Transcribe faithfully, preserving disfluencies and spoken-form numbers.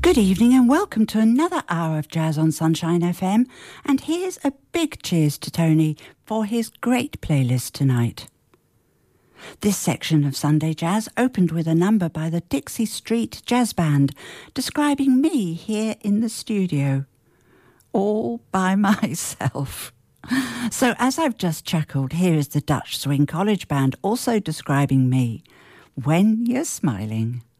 Good evening and welcome to another hour of Jazz on Sunshine F M. And here's a big cheers to Tony for his great playlist tonight. This section of Sunday Jazz opened with a number by the Dixie Street Jazz Band, describing me here in the studio, all by myself. So as I've just chuckled, here is the Dutch Swing College Band also describing me, When You're Smiling.